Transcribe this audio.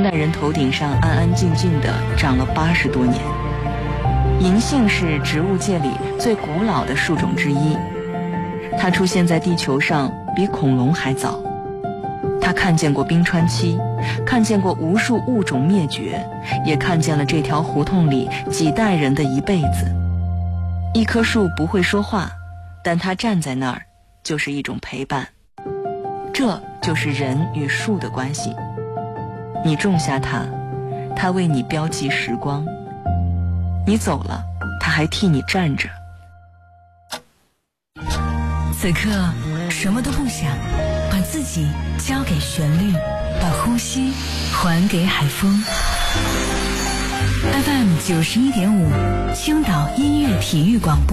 清代人头顶上安安静静地长了80多年。银杏是植物界里最古老的树种之一，它出现在地球上比恐龙还早。它看见过冰川期，看见过无数物种灭绝，也看见了这条胡同里几代人的一辈子。一棵树不会说话，但它站在那儿就是一种陪伴。这就是人与树的关系。你种下它，它为你标记时光；你走了，它还替你站着。 此刻什么都不想，把自己交给旋律，把呼吸还给海风。FM 91.5，青岛音乐体育广播。